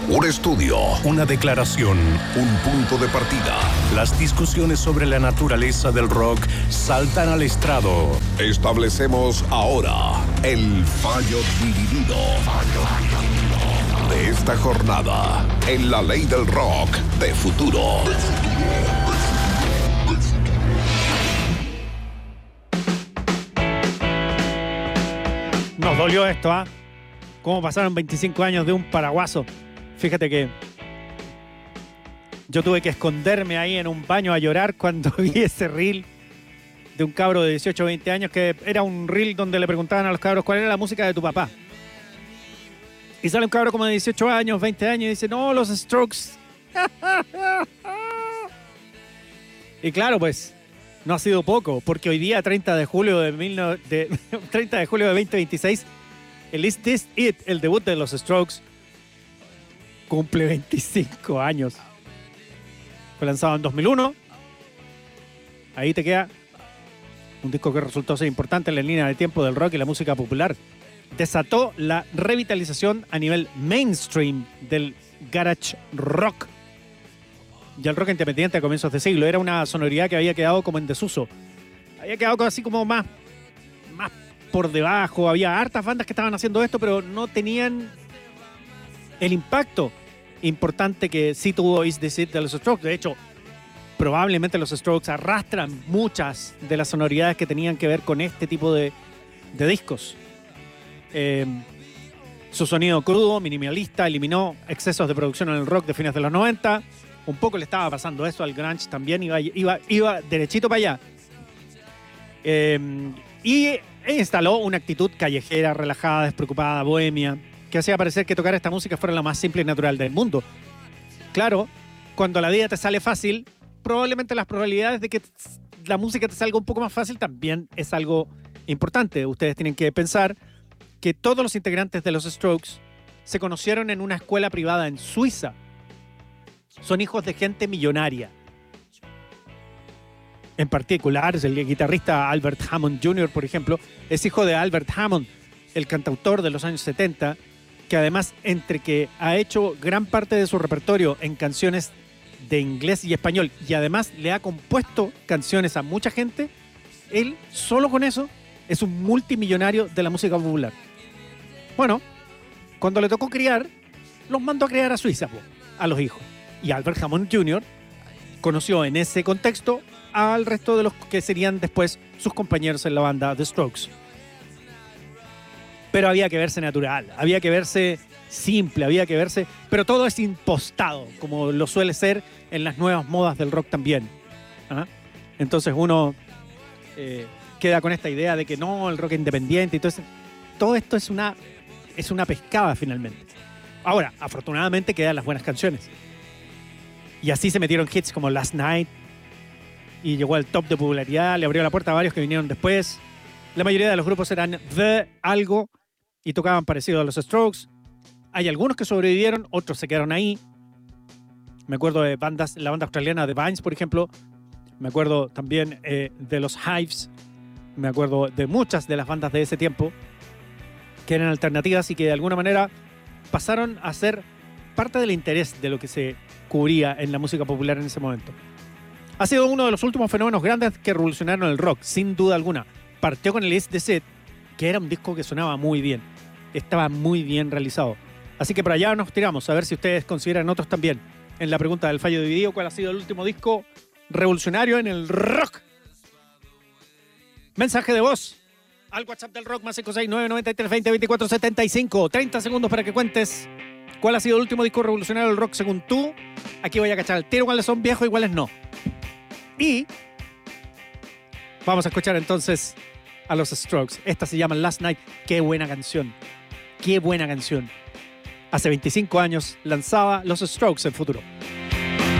Un estudio, una declaración, un punto de partida. Las discusiones sobre la naturaleza del rock saltan al estrado. Establecemos ahora el fallo dividido de esta jornada en la ley del rock de futuro. Nos dolió esto, ¿ah? Cómo pasaron 25 años de un paraguaso. Fíjate que yo tuve que esconderme ahí en un baño a llorar cuando vi ese reel de un cabro de 18 o 20 años, que era un reel donde le preguntaban a los cabros cuál era la música de tu papá. Y sale un cabro como de 18 años, 20 años y dice, no, los Strokes. Y claro, pues, no ha sido poco, porque hoy día, 30 de julio de 2026, el Is This It, el debut de los Strokes, cumple 25 años. Fue lanzado en 2001. Ahí te queda un disco que resultó ser importante en la línea de tiempo del rock y la música popular. Desató la revitalización a nivel mainstream del garage rock y el rock independiente a comienzos de siglo. Era una sonoridad que había quedado como en desuso. Había quedado así como más por debajo. Había hartas bandas que estaban haciendo esto, pero no tenían el impacto importante que sí tuvo Is This It de los Strokes. De hecho, probablemente los Strokes arrastran muchas de las sonoridades que tenían que ver con este tipo de discos. Su sonido crudo, minimalista, eliminó excesos de producción en el rock de fines de los 90. Un poco le estaba pasando eso al grunge también, iba derechito para allá. Y instaló una actitud callejera, relajada, despreocupada, bohemia, que hacía parecer que tocar esta música fuera la más simple y natural del mundo. Claro, cuando la vida te sale fácil, probablemente las probabilidades de que la música te salga un poco más fácil también es algo importante. Ustedes tienen que pensar que todos los integrantes de los Strokes se conocieron en una escuela privada en Suiza. Son hijos de gente millonaria. En particular, el guitarrista Albert Hammond Jr., por ejemplo, es hijo de Albert Hammond, el cantautor de los años 70, que además, entre que ha hecho gran parte de su repertorio en canciones de inglés y español, y además le ha compuesto canciones a mucha gente, él, solo con eso, es un multimillonario de la música popular. Bueno, cuando le tocó criar, los mandó a criar a Suiza, a los hijos. Y Albert Hammond Jr. conoció en ese contexto al resto de los que serían después sus compañeros en la banda The Strokes. Pero había que verse natural, había que verse simple, había que verse... Pero todo es impostado, como lo suele ser en las nuevas modas del rock también. ¿Ah? Entonces uno queda con esta idea de que no, el rock independiente y todo esto es una pescada finalmente. Ahora, afortunadamente quedan las buenas canciones. Y así se metieron hits como Last Night y llegó al top de popularidad, le abrió la puerta a varios que vinieron después. La mayoría de los grupos eran The algo y tocaban parecido a los Strokes. Hay algunos que sobrevivieron, otros se quedaron ahí. Me acuerdo de bandas, la banda australiana The Vines, por ejemplo. Me acuerdo también de los Hives. Me acuerdo de muchas de las bandas de ese tiempo que eran alternativas y que de alguna manera pasaron a ser parte del interés de lo que se cubría en la música popular en ese momento. Ha sido uno de los últimos fenómenos grandes que revolucionaron el rock, sin duda alguna. Partió con el Is This It, que era un disco que sonaba muy bien. Estaba muy bien realizado. Así que por allá nos tiramos, a ver si ustedes consideran otros también. En la pregunta del fallo dividido, ¿cuál ha sido el último disco revolucionario en el rock? Mensaje de voz al WhatsApp del rock, más 569-9320-2475. 30 segundos para que cuentes cuál ha sido el último disco revolucionario del rock según tú. Aquí voy a cachar al tiro cuáles son viejos y cuáles no. Y vamos a escuchar entonces a los Strokes. Esta se llama Last Night. Qué buena canción. Qué buena canción. Hace 25 años lanzaba los Strokes en futuro.